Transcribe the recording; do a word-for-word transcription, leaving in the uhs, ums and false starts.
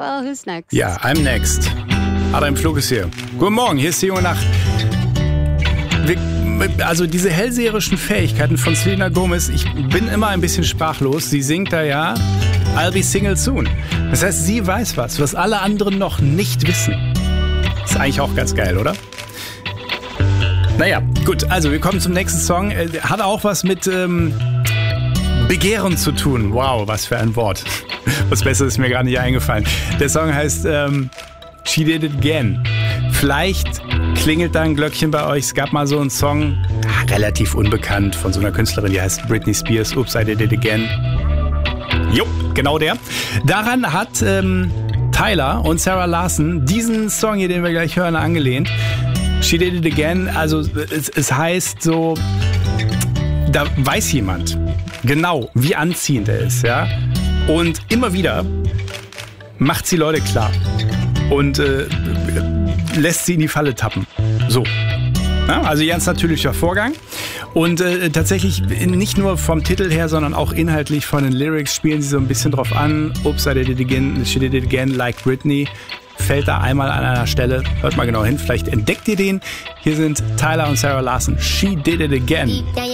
Well, who's next? Ja, I'm next. Adam Flug ist hier. Guten Morgen, hier ist die junge Nacht. Wir, also diese hellseherischen Fähigkeiten von Selena Gomez, ich bin immer ein bisschen sprachlos. Sie singt da ja I'll be single soon. Das heißt, sie weiß was, was alle anderen noch nicht wissen. Ist eigentlich auch ganz geil, oder? Naja, gut, also wir kommen zum nächsten Song. Hat auch was mit ähm, Begehren zu tun. Wow, was für ein Wort. Was Besseres ist mir gar nicht eingefallen. Der Song heißt ähm, She Did It Again. Vielleicht klingelt da ein Glöckchen bei euch. Es gab mal so einen Song, relativ unbekannt, von so einer Künstlerin, die heißt Britney Spears. Oops, I Did It Again. Jo, genau der. Daran hat ähm, Tyler und Sarah Larson diesen Song hier, den wir gleich hören, angelehnt. She Did It Again, also es, es heißt so, da weiß jemand genau, wie anziehend er ist, ja. Und immer wieder macht sie Leute klar und äh, lässt sie in die Falle tappen. So. Ja, also ganz natürlicher Vorgang. Und äh, tatsächlich nicht nur vom Titel her, sondern auch inhaltlich von den Lyrics spielen sie so ein bisschen drauf an. Oops, I did it again, she did it again, like Britney. Fällt da einmal an einer Stelle. Hört mal genau hin, vielleicht entdeckt ihr den. Hier sind Tyler und Sarah Larson. She Did It Again.